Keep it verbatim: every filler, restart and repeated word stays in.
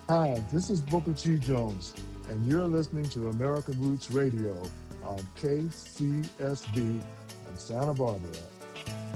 Hi, this is Booker T. Jones, and you're listening to American Roots Radio on K C S B in Santa Barbara.